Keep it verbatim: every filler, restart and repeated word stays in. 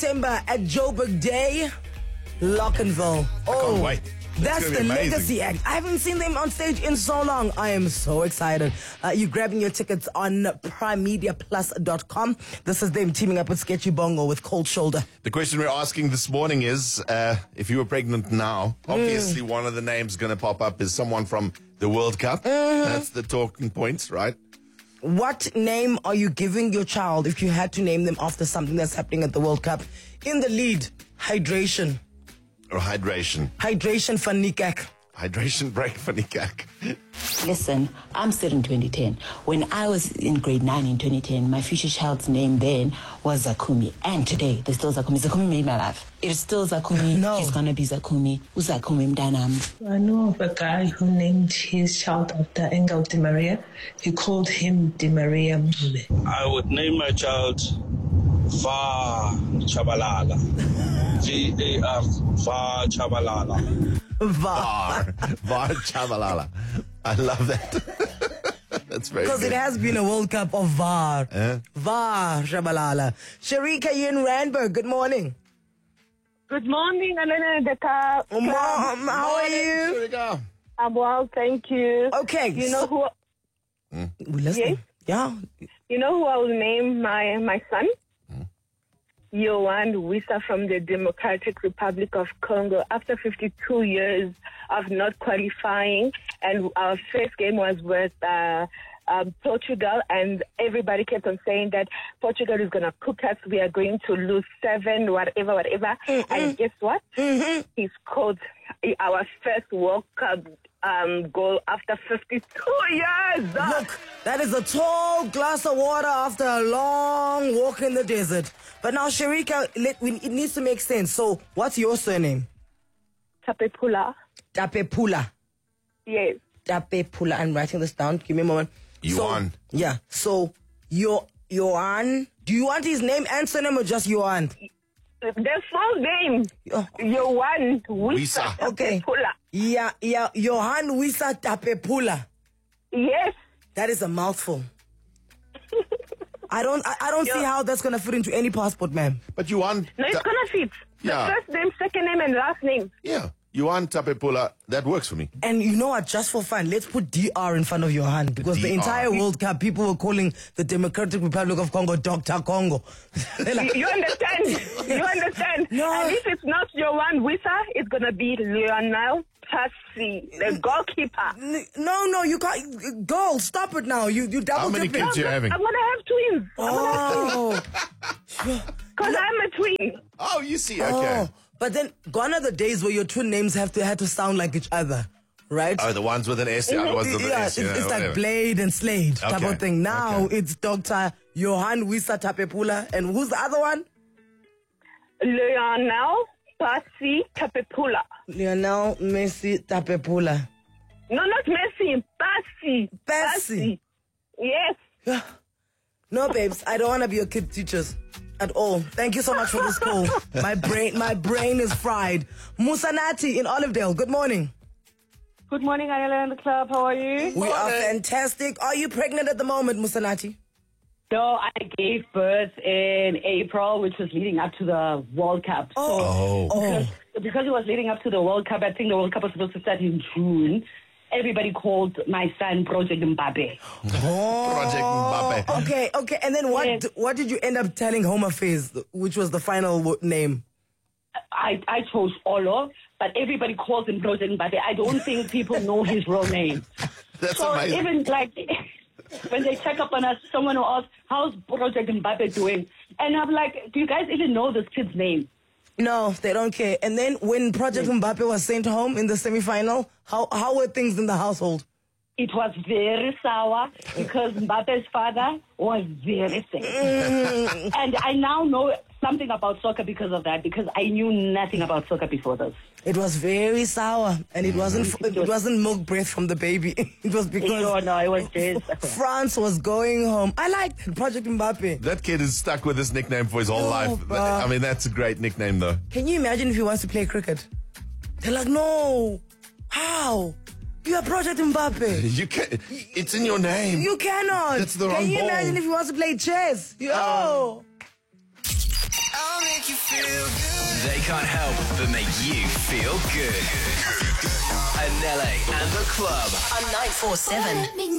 September at Joburg Day, Lockenville. Oh, can't wait. That's the amazing. Legacy Act. I haven't seen them on stage in so long. I am so excited. Uh, you're grabbing your tickets on prime media plus dot com. This is them teaming up with Sketchy Bongo with Cold Shoulder. The question we're asking this morning is, uh, if you were pregnant now, obviously mm. one of the names going to pop up is someone from the World Cup. Mm. That's the talking points, right? What name are you giving your child if you had to name them after something that's happening at the World Cup? In the lead, hydration. Or hydration. Hydration for Nikak. Hydration break for Nikak. Listen, I'm still in twenty ten. When I was in grade nine in twenty ten, my future child's name then was Zakumi. And today, there's still Zakumi. Zakumi made my life. It's still Zakumi. No. He's going to be Zakumi. Who's Zakumi Mdanam? I know of a guy who named his child after Engel Di Maria. He called him Di Maria Mule. I would name my child Va Chabalala. V A R Va Chabalala. Var. Var Chabalala. I love that. That's very Because it has been a World Cup of V A R. Eh? V A R Chabalala. Sharika Yin Randberg, good morning. Good morning, Alana Deka. Mom, how are you? Here we go. I'm well, thank you. Okay. You know who? Mm. We listen. Yes? Yeah. You know who I will name my my son? Mm. Yohan Wissa from the Democratic Republic of Congo. After fifty-two years of not qualifying, and our first game was with uh, um, Portugal, and everybody kept on saying that Portugal is going to cook us. We are going to lose seven, whatever, whatever. Mm-hmm. And guess what? Mm-hmm. He scored our first World Cup um, goal after fifty-two years. Look, that is a tall glass of water after a long walk in the desert. But now, Sharika, let, we, it needs to make sense. So, what's your surname? Tapepula. Tapepula. Yes. Tapepula. I'm writing this down. Give me a moment. Yohan. So, yeah. So, your Yohan. Do you want his name and surname or just Yohan? The full name. Oh. Yohan Wissa. Wissa. Okay. Tapepula. Yeah, yeah. Yohan Wissa Tapepula. Yes. That is a mouthful. I don't I, I don't Yeah. see how that's going to fit into any passport, ma'am. But you want... No, it's Ta- going to fit. Yeah. The first name, second name, and last name. Yeah. You want Tapepula. That works for me. And you know what, just for fun, let's put D R in front of Yohan, because the, D R. entire World Cup, people were calling the Democratic Republic of Congo Doctor Congo. They're like, You, you understand? You understand? No. And if it's not Yohan Wissa, it's going to be Lionel Passy, the goalkeeper. N- no, no, you can't. Girl, stop it now. You, you double How many dipping. kids you having? I'm going to have twins. Oh. Because I'm a twin. Oh, you see. Okay. Oh. But then, gone are the days where your twin names have to had to sound like each other, right? Oh, the ones with an S. Yeah, the ones with an yeah, S. it's, Yeah, it's like whatever. Blade and Slade type Okay, of thing. Now okay. it's Doctor Yohan Wissa Tapepula. And who's the other one? Lionel Passy Tapepula. Lionel Messi Tapepula. No, not Messi. Passy. Passy. Yes. No, babes, I don't want to be your kid teachers at all. Thank you so much for this call. My brain, my brain is fried. Musanati in Olivedale. Good morning. Good morning, Ayala and the club. How are you? We are fantastic. Are you pregnant at the moment, Musanati? No, I gave birth in April, which was leading up to the World Cup. Oh. So, Oh. because, because it was leading up to the World Cup, I think the World Cup was supposed to start in June. Everybody called my son Project Mbappe. Project Mbappe. Okay, okay. And then what Yes. what did you end up telling Home Affairs, which was the final w- name? I, I chose Olo, but everybody calls him Project Mbappe. I don't think people know his real name. That's so amazing. even like when they check up on us, someone will ask, how's Project Mbappe doing? And I'm like, do you guys even know this kid's name? No, they don't care. And then when Project Mbappe was sent home in the semi-final, how how were things in the household? It was very sour because Mbappe's father was very sick. And I now know something about soccer because of that, because I knew nothing about soccer before this. It was very sour, and it wasn't it wasn't milk breath from the baby. It was because No, no, it was just... France was going home. I like Project Mbappe. That kid is stuck with this nickname for his whole Oh, life. bruh. I mean, that's a great nickname, though. Can you imagine if he wants to play cricket? They're like, no, how? You are Project Mbappe. You can It's in your name. You cannot. That's the Can wrong you ball. imagine if he wants to play chess? Yo. Um, I'll make They can't help but make you feel good. Anele and the Club On nine four seven.